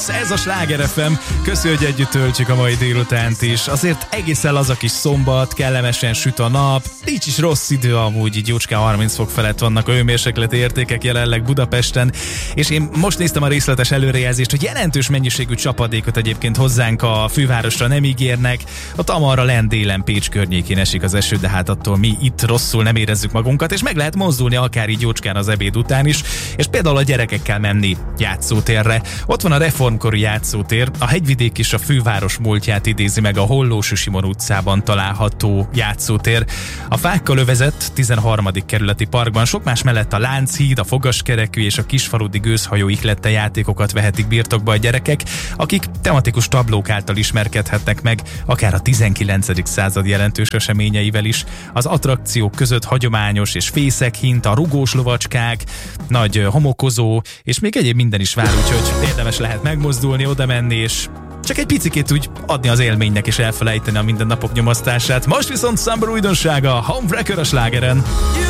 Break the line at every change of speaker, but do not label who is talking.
Ez a Sláger FM, köszi, hogy együtt töltjük a mai délutánt is. Azért egészen az a kis szombat, kellemesen süt a nap, nincs is rossz idő amúgy, így jócskán 30 fok felett vannak a hőmérsékleti értékek jelenleg Budapesten, és én most néztem a részletes előrejelzést, hogy jelentős mennyiségű csapadékot egyébként hozzánk a fővárosra nem ígérnek. A Tamarra lent délen Pécs környékén esik az eső, de hát attól mi itt rosszul nem érezzük magunkat, és meg lehet mozdulni akár így jócskán az ebéd után is, és például a gyerekekkel menni játszótérre. Ott van a reformkori játszótér, a Hegyvidék és a főváros múltját idézi meg a Hollósy Simon utcában található játszótér. A fákkal övezett 13. kerületi parkban sok más mellett a Lánchíd, a Fogaskerekű és a Kisfaludi gőzhajó ihlette játékokat vehetik birtokba a gyerekek, akik tematikus tablók által ismerkedhetnek meg, akár a 19. század jelentős eseményeivel is. Az attrakciók között hagyományos és fészekhint, a rugós lovacskák, nagy homokozó, és még egyéb minden is vár, úgyhogy érdemes lehet megmozdulni, oda menni, és csak egy picikét úgy adni az élménynek, és elfelejteni a mindennapok nyomasztását. Most viszont Summer újdonsága, Homewrecker a Slágeren.